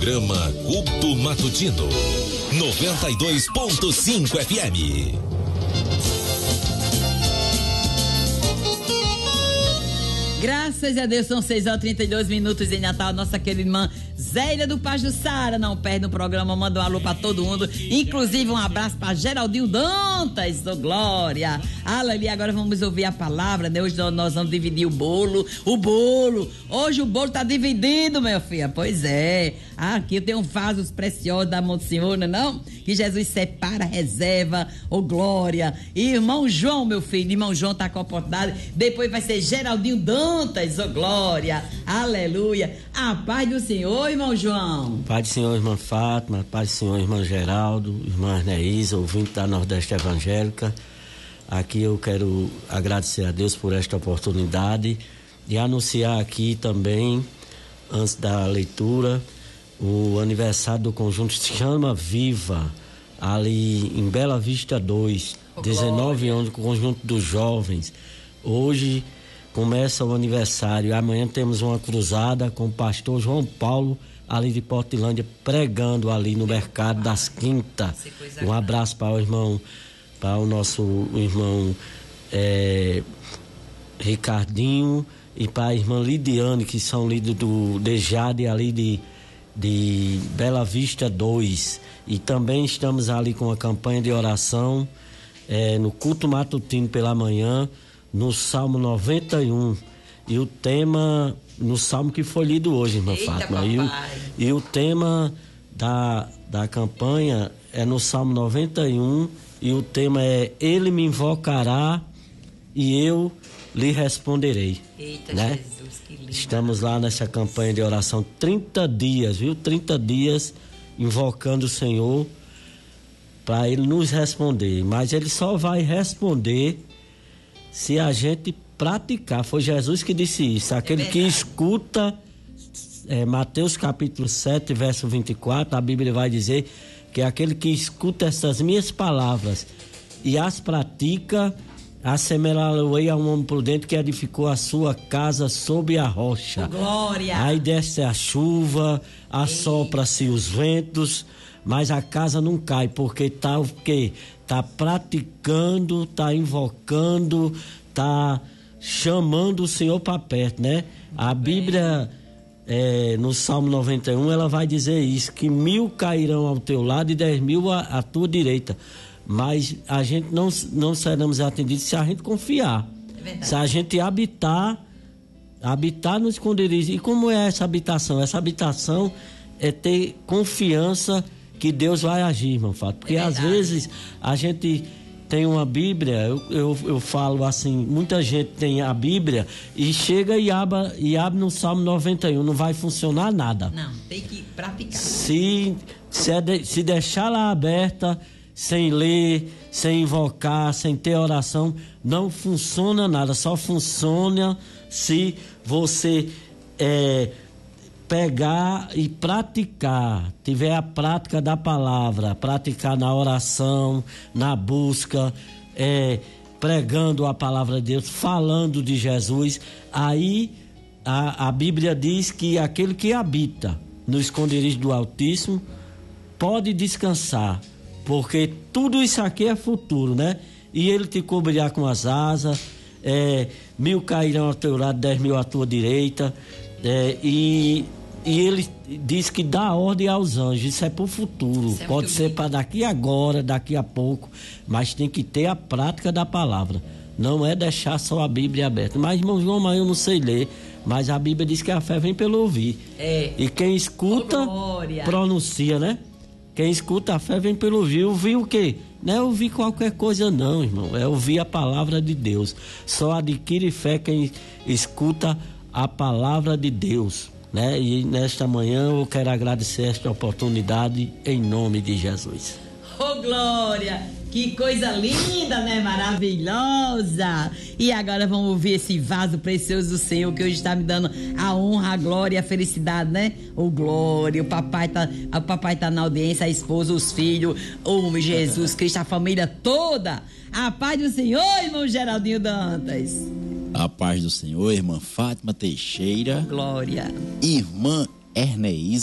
Programa Culto Matutino 92.5 FM. Graças a Deus, são 6h32 em Natal. Nossa querida irmã Zélia do Pajuçara não perde o programa, manda um alô pra todo mundo, inclusive um abraço pra Geraldinho Dantas, ô glória, aleluia. Agora vamos ouvir a palavra, né? Hoje nós vamos dividir o bolo, hoje o bolo tá dividido, meu filho, pois é, aqui eu tenho vasos preciosos da Monte Senhor, não? Que Jesus separa, reserva, ô glória. E irmão João, meu filho, irmão João tá com a oportunidade, depois vai ser Geraldinho Dantas, ô glória, aleluia. A paz do Senhor, irmão João. Paz do Senhor, irmã Fátima, paz do Senhor, irmã Geraldo, irmã Neísa, ouvinte da Nordeste Evangélica. Aqui eu quero agradecer a Deus por esta oportunidade e anunciar aqui também, antes da leitura, o aniversário do conjunto Chama Viva, ali em Bela Vista 2, 19 anos, com o conjunto dos jovens. Hoje começa o aniversário, amanhã temos uma cruzada com o pastor João Paulo, ali de Portilândia, pregando ali no Mercado das Quintas. Um abraço para o irmão, para o nosso irmão Ricardinho e para a irmã Lidiane, que são líderes do Dejade ali de Bela Vista 2. E também estamos ali com a campanha de oração no culto matutino pela manhã, no Salmo 91, e o tema, no Salmo que foi lido hoje, irmã Fátima, e o tema da campanha é no Salmo 91, e o tema é: Ele me invocará e eu lhe responderei. Eita, né? Jesus, que lindo. Estamos lá nessa campanha de oração, 30 dias, viu? 30 dias invocando o Senhor para Ele nos responder, mas Ele só vai responder se a gente praticar. Foi Jesus que disse isso. Aquele que escuta, Mateus capítulo 7, verso 24, a Bíblia vai dizer que aquele que escuta essas minhas palavras e as pratica, assemelhá-lo-ei a um homem prudente que edificou a sua casa sobre a rocha. Glória! Aí desce a chuva, assopra-se os ventos, mas a casa não cai, porque tá praticando, tá invocando, tá chamando o Senhor para perto, né? A Bíblia, no Salmo 91, ela vai dizer isso, que 1000 cairão ao teu lado e 10.000 à tua direita, mas a gente não seremos atendidos se a gente confiar, se a gente habitar no esconderijo. E como é essa habitação? Essa habitação é ter confiança que Deus vai agir, irmão Fábio, porque às vezes a gente tem uma Bíblia, eu falo assim, muita gente tem a Bíblia e chega e abre no Salmo 91, não vai funcionar nada. Não, tem que praticar. Se deixar lá aberta, sem ler, sem invocar, sem ter oração, não funciona nada, só funciona se você pegar e praticar, tiver a prática da palavra, praticar na oração, na busca, pregando a palavra de Deus, falando de Jesus. Aí a Bíblia diz que aquele que habita no esconderijo do Altíssimo pode descansar, porque tudo isso aqui é futuro, né? E Ele te cobrirá com as asas, 1000 cairão ao teu lado, 10.000 à tua direita, e Ele diz que dá ordem aos anjos. Isso é para o futuro, pode ser para daqui agora, daqui a pouco, mas tem que ter a prática da palavra, não é deixar só a Bíblia aberta. Mas, irmão João, mas eu não sei ler, mas a Bíblia diz que a fé vem pelo ouvir, e quem escuta pronuncia, né? Quem escuta a fé vem pelo ouvir. Ouvir o quê? Não é ouvir qualquer coisa não, irmão, é ouvir a palavra de Deus. Só adquire fé quem escuta a palavra de Deus, né? E nesta manhã eu quero agradecer esta oportunidade em nome de Jesus. Oh, glória! Que coisa linda, né? Maravilhosa! E agora vamos ouvir esse vaso precioso do Senhor, que hoje está me dando a honra, a glória e a felicidade, né? Oh, glória! O papai tá na audiência, a esposa, os filhos, oh, Jesus Cristo, a família toda. A paz do Senhor, irmão Geraldinho Dantas. A paz do Senhor, irmã Fátima Teixeira. Glória. Irmã Erneísa.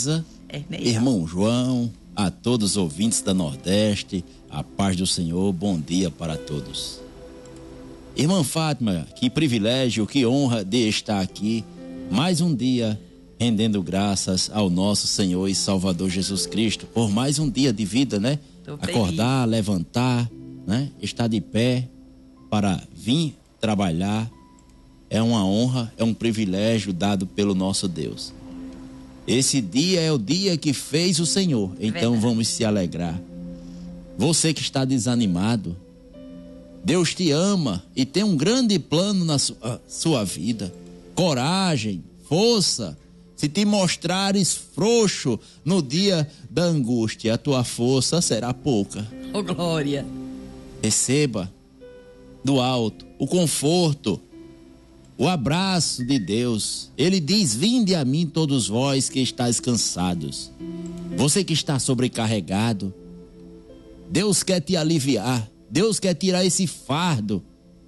irmão João, a todos os ouvintes da Nordeste, a paz do Senhor, bom dia para todos. Irmã Fátima, que privilégio, que honra de estar aqui mais um dia rendendo graças ao nosso Senhor e Salvador Jesus Cristo por mais um dia de vida, né? Acordar, levantar, né? Estar de pé para vir trabalhar é uma honra, é um privilégio dado pelo nosso Deus. Esse dia é o dia que fez o Senhor, então vamos se alegrar. Você que está desanimado, Deus te ama e tem um grande plano na sua vida. Coragem, força. Se te mostrares frouxo no dia da angústia, a tua força será pouca. Oh, glória! Receba do alto o conforto, o abraço de Deus. Ele diz: vinde a mim todos vós que estáis cansados. Você que está sobrecarregado, Deus quer te aliviar. Deus quer tirar esse fardo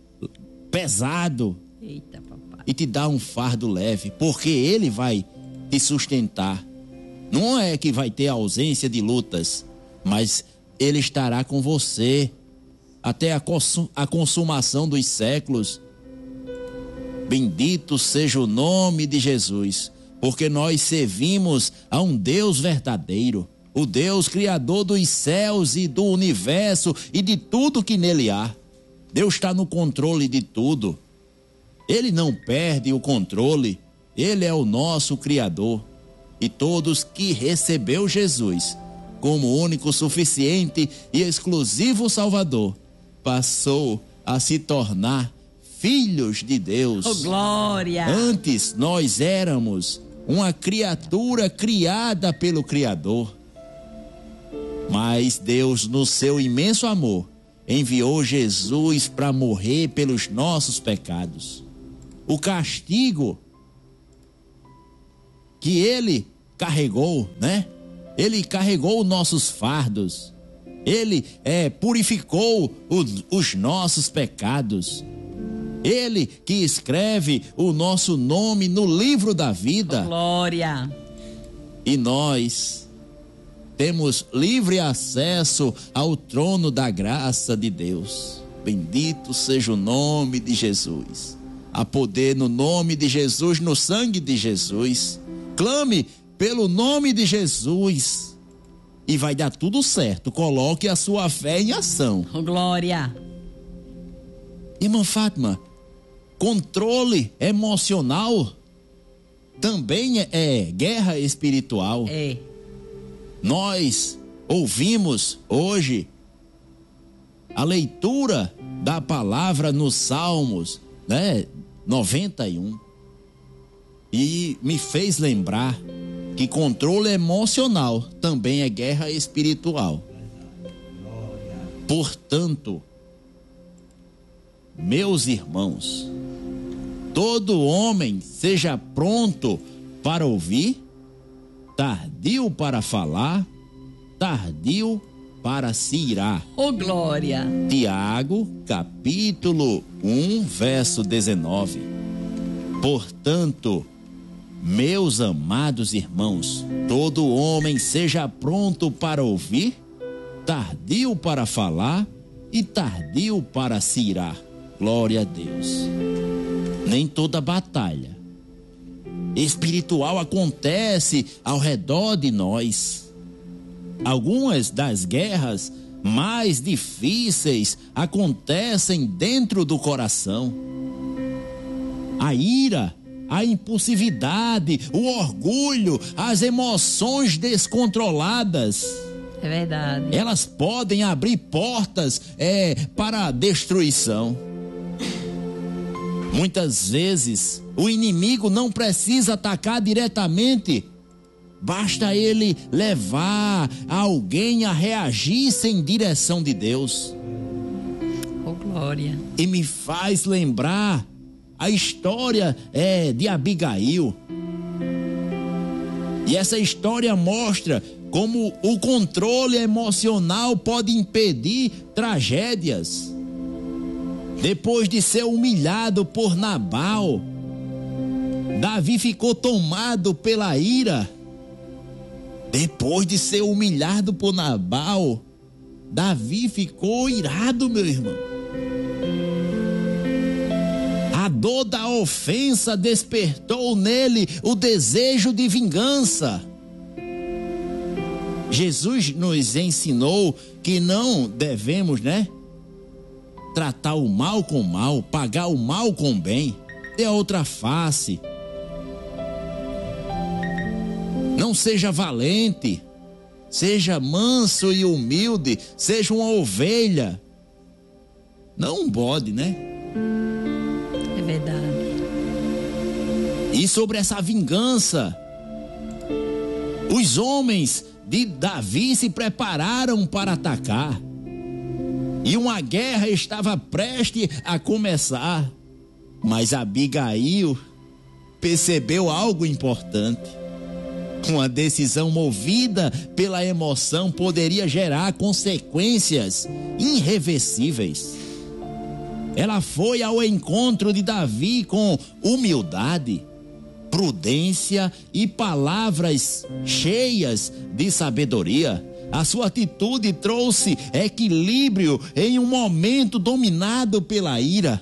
pesado. Eita, papai. E te dar um fardo leve, porque Ele vai te sustentar. Não é que vai ter ausência de lutas, mas Ele estará com você até a consumação dos séculos. Bendito seja o nome de Jesus, porque nós servimos a um Deus verdadeiro, o Deus criador dos céus e do universo e de tudo que nele há. Deus está no controle de tudo. Ele não perde o controle. Ele é o nosso Criador. E todos que recebeu Jesus como único, suficiente e exclusivo Salvador, passou a se tornar filhos de Deus. Oh, glória! Antes nós éramos uma criatura criada pelo Criador. Mas Deus, no seu imenso amor, enviou Jesus para morrer pelos nossos pecados. O castigo que Ele carregou, né? Ele carregou nossos fardos. Ele purificou os nossos pecados. Ele que escreve o nosso nome no livro da vida. Oh, glória! E nós temos livre acesso ao trono da graça de Deus. Bendito seja o nome de Jesus. Há poder no nome de Jesus, no sangue de Jesus. Clame pelo nome de Jesus e vai dar tudo certo. Coloque a sua fé em ação. Oh, glória! Irmã Fátima, controle emocional também é guerra espiritual. É. Nós ouvimos hoje a leitura da palavra nos Salmos, né? 91. E me fez lembrar que controle emocional também é guerra espiritual. Portanto, meus irmãos, todo homem seja pronto para ouvir, tardio para falar, tardio para se irar. Oh, glória! Tiago, capítulo 1, verso 19. Portanto, meus amados irmãos, todo homem seja pronto para ouvir, tardio para falar e tardio para se irar. Glória a Deus. Nem toda batalha espiritual acontece ao redor de nós. Algumas das guerras mais difíceis acontecem dentro do coração. A ira, a impulsividade, o orgulho, as emoções descontroladas. É verdade. Elas podem abrir portas para a destruição. Muitas vezes o inimigo não precisa atacar diretamente. Basta ele levar alguém a reagir em direção de Deus. Oh, glória! E me faz lembrar a história de Abigail. E essa história mostra como o controle emocional pode impedir tragédias. Depois de ser humilhado por Nabal, Davi ficou tomado pela ira, Depois de ser humilhado por Nabal, Davi ficou irado, meu irmão. A dor da ofensa despertou nele o desejo de vingança. Jesus nos ensinou que não devemos, tratar o mal com o mal, pagar o mal com o bem, dê a outra face. Não seja valente, seja manso e humilde, seja uma ovelha, não um bode, É verdade. E sobre essa vingança, os homens de Davi se prepararam para atacar. E uma guerra estava prestes a começar. Mas Abigail percebeu algo importante. Uma decisão movida pela emoção poderia gerar consequências irreversíveis. Ela foi ao encontro de Davi com humildade, prudência e palavras cheias de sabedoria. A sua atitude trouxe equilíbrio em um momento dominado pela ira.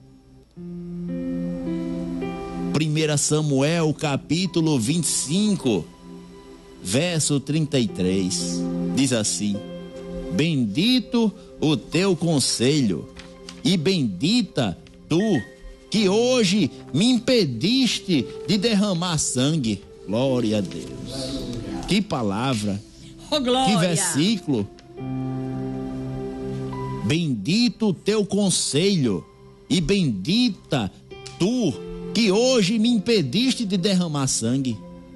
1 Samuel capítulo 25, verso 33, diz assim: bendito o teu conselho e bendita tu, que hoje me impediste de derramar sangue. Glória a Deus. Que palavra, que versículo. Bendito o teu conselho e bendita tu, que hoje me impediste de derramar sangue.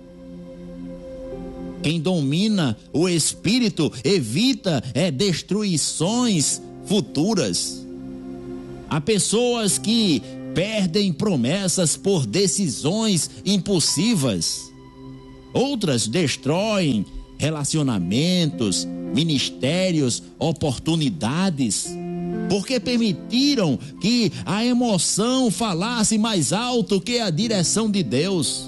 Quem domina o espírito evita destruições futuras. Há pessoas que perdem promessas por decisões impulsivas. Outras destroem relacionamentos, ministérios, oportunidades, porque permitiram que a emoção falasse mais alto que a direção de Deus.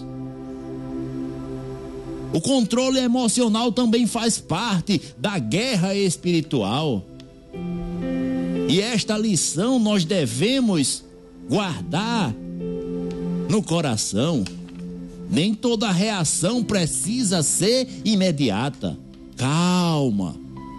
O controle emocional também faz parte da guerra espiritual. E esta lição nós devemos guardar no coração. Nem toda reação precisa ser imediata. Calma.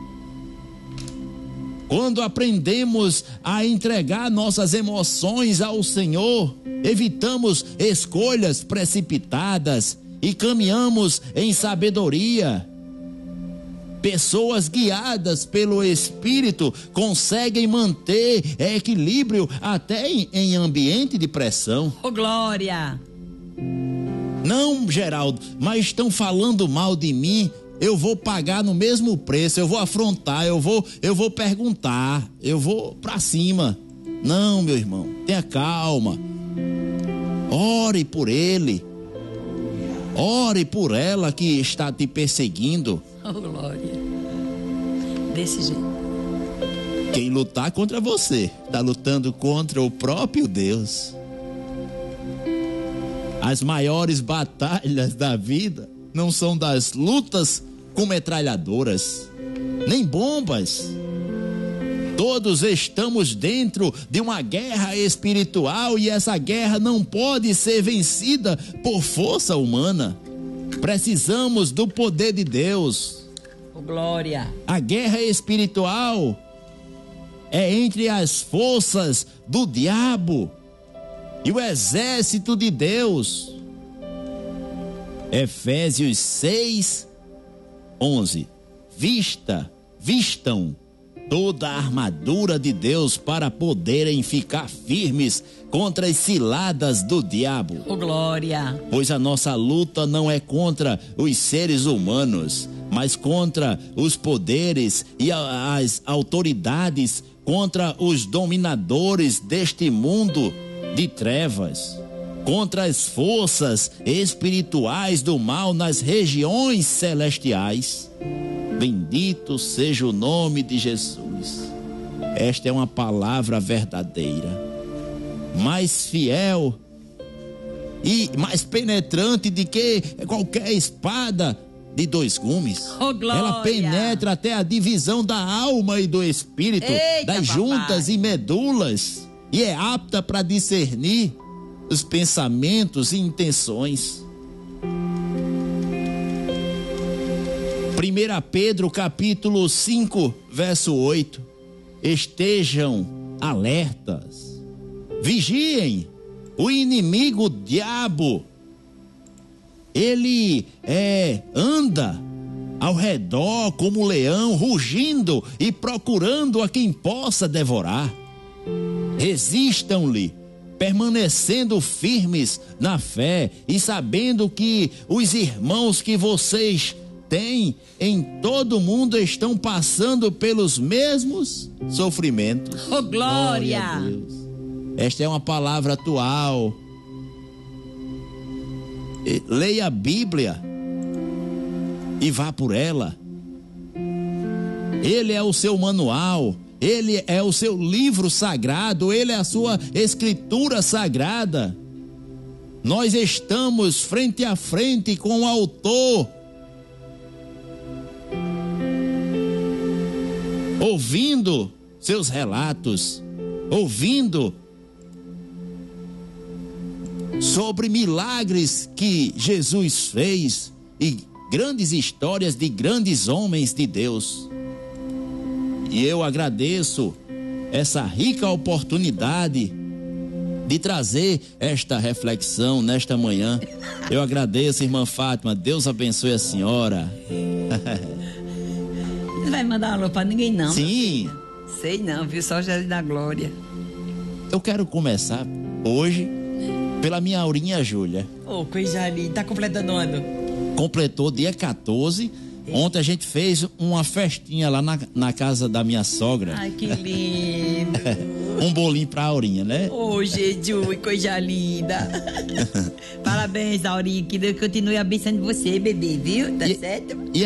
Quando aprendemos a entregar nossas emoções ao Senhor, evitamos escolhas precipitadas e caminhamos em sabedoria. Pessoas guiadas pelo Espírito conseguem manter equilíbrio até em ambiente de pressão. Ô, glória! Não, Geraldo, mas estão falando mal de mim, eu vou pagar no mesmo preço, eu vou afrontar, eu vou perguntar, eu vou pra cima. Não, meu irmão, tenha calma. Ore por ele. Ore por ela que está te perseguindo. Oh, glória. Desse jeito. Quem lutar contra você, está lutando contra o próprio Deus. As maiores batalhas da vida não são das lutas com metralhadoras, nem bombas. Todos estamos dentro de uma guerra espiritual e essa guerra não pode ser vencida por força humana. Precisamos do poder de Deus. Oh, glória. A guerra espiritual é entre as forças do diabo e o exército de Deus. Efésios 6, 11. Vistam toda a armadura de Deus para poderem ficar firmes contra as ciladas do diabo. Oh, glória. Pois a nossa luta não é contra os seres humanos, mas contra os poderes e as autoridades, contra os dominadores deste mundo de trevas, contra as forças espirituais do mal nas regiões celestiais. Bendito seja o nome de Jesus. Esta é uma palavra verdadeira, mais fiel e mais penetrante do que qualquer espada de dois gumes. Oh, glória! Ela penetra até a divisão da alma e do espírito, Eita, das papai. juntas e medulas, e é apta para discernir os pensamentos e intenções. 1 Pedro capítulo 5, verso 8. Estejam alertas, vigiem. O inimigo, o diabo, ele anda ao redor como leão, rugindo e procurando a quem possa devorar. Resistam-lhe, permanecendo firmes na fé e sabendo que os irmãos que vocês têm em todo o mundo estão passando pelos mesmos sofrimentos. Oh, glória! A Deus. Esta é uma palavra atual. Leia a Bíblia e vá por ela. Ele é o seu manual, ele é o seu livro sagrado, ele é a sua escritura sagrada. Nós estamos frente a frente com o autor, ouvindo seus relatos, ouvindo sobre milagres que Jesus fez e grandes histórias de grandes homens de Deus. E eu agradeço essa rica oportunidade de trazer esta reflexão nesta manhã. Eu agradeço, irmã Fátima, Deus abençoe a senhora. Não vai mandar alô pra ninguém, não? Sim. Sei não, viu? Só Jesus da Glória. Eu quero começar hoje pela minha Aurinha Júlia. Ô, coisa linda. Tá completando o ano? Completou dia 14. Ontem a gente fez uma festinha lá na casa da minha sogra. Ai, que lindo. Um bolinho pra Aurinha, né? Ô, Jesus, coisa linda. Parabéns, Aurinha. Que Deus continue abençoando você, bebê, viu? Tá certo?